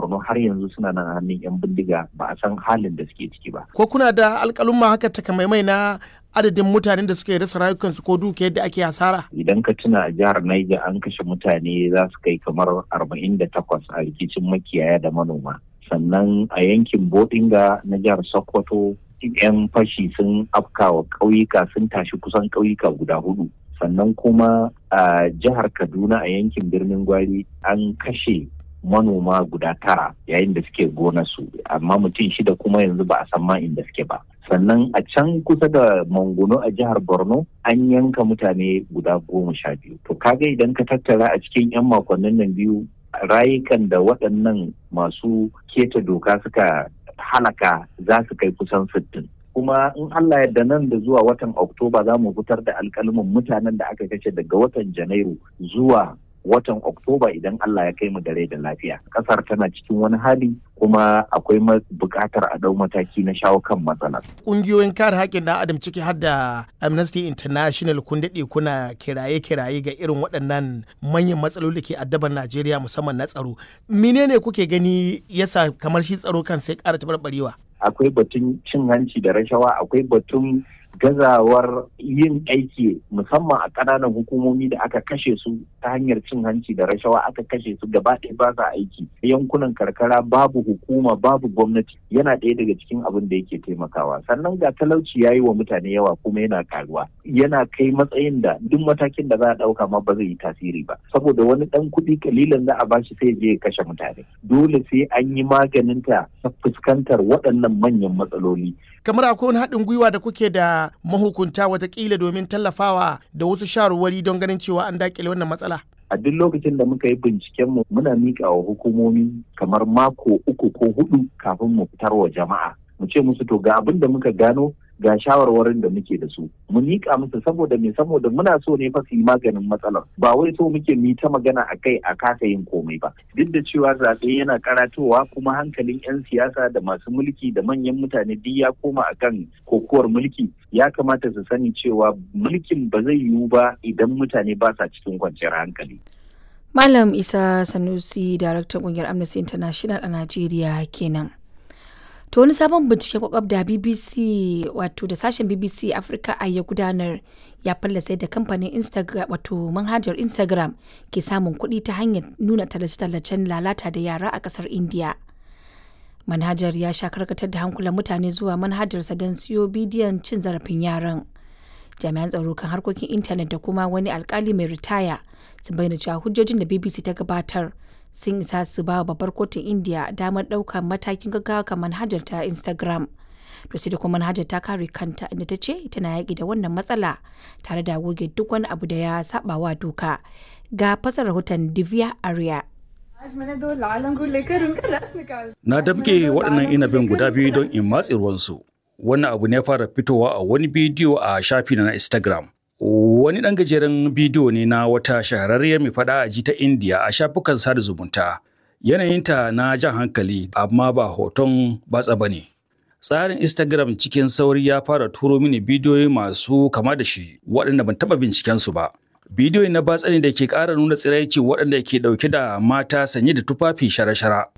Borno har yanzu suna nan hannun 'yan bindiga, ba a san halin da suke ciki ba. Ko kuna da alƙalumma haka takamaimai na adadin mutanen da suke rasa rayukansu ko dukiyar da ake hasara? Idan ka tuna a jihar Niger an kashe mutane za su kai kamar 48 a rikicin makiyaya da manoma. Sannan a yankin Bodinga na jihar Sokoto 'yan fashi sun afkawa ƙauyuka, sun tashi kusan ƙauyuka guda 4. Sannan kuma a jihar Kaduna a yankin Birnin Gwari an kashe manoma guda 9 yayin da suke gonarsu, amma mutum 6 kuma yanzu ba a san ma inda suke ba. Sannan a can kusa da Manguno a jihar Borno an yanka mutane guda 12. To kaga idan ka tattara a cikin 'yan makonnin nan biyu, rayukan da waɗannan masu keta doka suka halaka za su kai kusan 60. Kuma in Allah yadda nan da zuwa watan Oktoba za mu fitar da alƙalmin mutanen da aka kashe daga watan Janairu zuwa watan Oktoba idan Allah ya kai mu da rai da lafiya. Kasar tana cikin wani hali kuma akwai buƙatar a ɗau mataki na shawo kan matsalar. Ƙungiyoyin kare haƙƙin ɗan adam ciki har da Amnesty International kun daɗe kuna kiraye-kiraye ga irin waɗannan manyan matsaloli ke addaban Najeriya musamman na tsaro. Menene kuke gani yasa kamar shi tsaro kan sai ƙara taɓarɓarewa? Akwai batun cin hanci da rashawa, akwai batun gazawar yin aiki musamman a ƙananan hukumomi da aka kashe su ta hanyar cin hanci da rashawa, aka kashe su gaba ɗaya ba sa aiki. Yankunan karkara babu hukuma, babu gwamnati, yana ɗaya daga cikin abin da yake taimakawa. Sannan ga talauci ya yi wa mutane yawa kuma yana karuwa, yana kai matsayin da duk matakin da za a ɗauka ma ba zai yi tasiri ba, saboda wani ɗan kuɗi kalilan za a bashi sai je ya kashe mutane. Dole sai an yi maganinta ta fuskantar waɗannan manyan matsaloli. Kamar akwai wani haɗin gwiwa da kuke da mahukunta watakila domin tallafawa da wasu shawarwari don ganin cewa an daƙile wannan matsala? A duk lokacin da muka yi bincikenmu muna miƙa wa hukumomi kamar mako 3 ko 4 kafin mu fitar wa jama'a. Mu ce musu to ga abin da muka gano, ga shawarwarin da muke da su. Mu miƙa musu saboda muna so ne fa su yi maganin matsalar. Ba wai so muke mu ta magana a kai a kasa yin komai ba. Duk da cewa zaɓe yana karatowa kuma hankalin 'yan siyasa da masu mulki da manyan mutane duk ya koma akan kokowar mulki, ya kamata su sani cewa mulkin ba zai yiwu ba idan mutane ba sa cikin kwanciyar hankali. Malam Isa Sanusi, daraktan ƙungiyar Amnesty International a Najeriya kenan. To wani sabon bincike kwakwab da BBC wato da sashen BBC Africa a ya gudanar ya fallasa da kamfanin Instagram wato manhajar Instagram ke samun kuɗi ta hanyar nuna tallace-tallacen lalata da yara a ƙasar India. Manhajar ya sha karkatar da hankulan mutane zuwa manhajarsa don siyo bidiyon cin zarafin yaran. Jami'an tsaro kan harkokin intanet da kuma wani alkali mai ritaya sun bayyana cewa hujjojin da BBC ta gabatar sun isa su ba babbar kotun India damar ɗaukar matakin gaggawa kan manhajar ta Instagram. To sai da kuma manhajar ta kare kanta inda ta ce tana yaƙi da wannan matsala tare da goge duk wani abu da ya saba wa doka. Ga fasar rahoton Divya Arya. Na damƙe waɗannan inabin guda biyu don in matse ruwansu. Wannan abu ne fara fitowa a wani bidiyo a shafi na Instagram. Wani ɗan gajeren bidiyo ne na wata shahararriyar mai faɗa a ji ta India a shafukan sada zumunta. Yanayinta na jan hankali amma ba hoton batsa ba ne. Tsarin Instagram cikin sauri ya fara turo mini bidiyoyi masu kama da shi waɗanda ban taɓa bincikensu ba. Bidiyoyi na batsa ne da ke ƙara nuna tsiraici waɗanda ke ɗauke da mata sanye da tufafi shara-shara.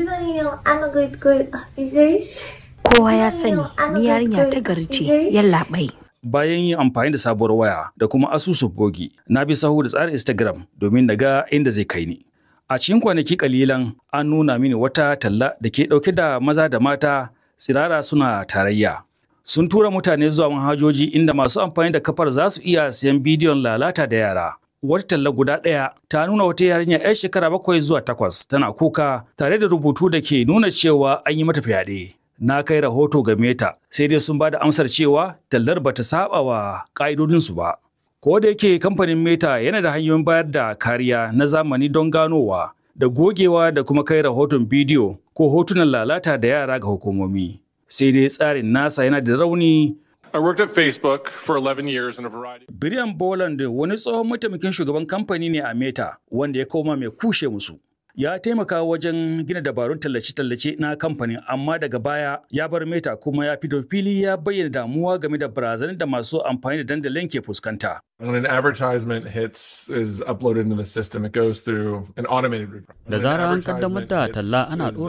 Kowa ya sani ni yarinya ta gari ce, yallaɓai. Bayan yin amfani da sabuwar waya da kuma asusun bogi, na bi sahu da tsarin Instagram domin na ga inda zai kai ni. A cikin kwanaki kalilan an nuna mini wata talla da ke ɗauke da maza da mata tsirara suna tarayya. Sun tura mutane zuwa manhajoji inda masu amfani da kafar za su iya siyan bidiyon lalata da yara. Wata talla guda ɗaya ta nuna wata yarinya 'yar shekara 7 zuwa 8 tana kuka tare da rubutu da ke nuna cewa an yi mata fyaɗe. Na kai rahoto game ta sai dai sun ba da amsar cewa tallar bata saba wa ƙa'idodinsu ba. Ko da yake kamfanin Meta yana da hanyoyin bayar da kariya na zamani don ganowa da gogewa da kuma kai rahoton bidiyo ko hotunan lalata da yara ga hukumomi. Sai dai tsarin nasa yana da rauni. I worked at Facebook for 11 years in a variety. Brian Boland wani tsohon mataimakin shugaban kamfani ne a Meta wanda ya koma mai kushe musu. Ya taimaka wajen gina dabarun tallace-tallace na kamfanin amma daga baya ya bar Meta kuma ya fito fili ya bayyana damuwa game da barazanar da masu amfani da dandalin ke fuskanta. When an advertisement is uploaded into the system, it goes through an automated review. Da zarar an kaddamar da talla ana